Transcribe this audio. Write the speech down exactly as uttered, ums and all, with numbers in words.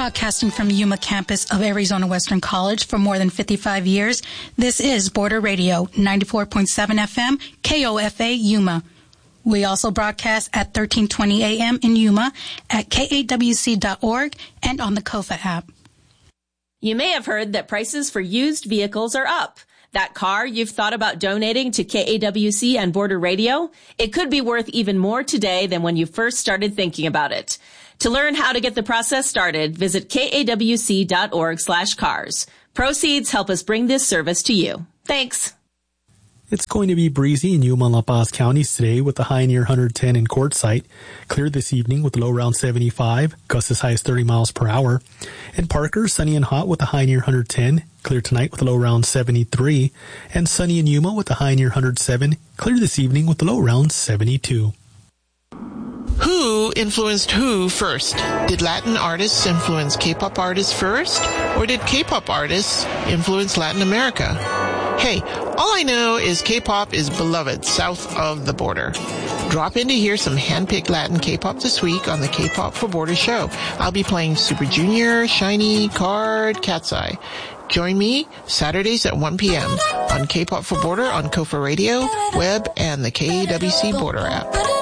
Broadcasting from Yuma campus of Arizona Western College for more than fifty-five years, this is Border Radio, ninety-four point seven F M, K O F A, Yuma. We also broadcast at thirteen twenty A M in Yuma, at K A W C dot org, and on the Kofa app. You may have heard that prices for used vehicles are up. That car you've thought about donating to K A W C and Border Radio, it could be worth even more today than when you first started thinking about it. To learn how to get the process started, visit K A W C dot org slash cars. Proceeds help us bring this service to you. Thanks. It's going to be breezy in Yuma and La Paz counties today with the high near one hundred ten in Quartzsite. Clear this evening with the low around seventy-five, gusts as high as thirty miles per hour. In Parker, sunny and hot with the high near one hundred ten. Clear tonight with a low around seventy-three. And sunny in Yuma with the high near one hundred seven. Clear this evening with the low around seventy-two. Who influenced who first? Did Latin artists influence K-pop artists first? Or did K-pop artists influence Latin America? Hey, all I know is K-pop is beloved south of the border. Drop in to hear some hand-picked Latin K-pop this week on the K-pop for Border show. I'll be playing Super Junior, Shiny, Card, Cat's Eye. Join me Saturdays at one p.m. on K-pop for Border on Kofa Radio, web, and the K A W C Border app.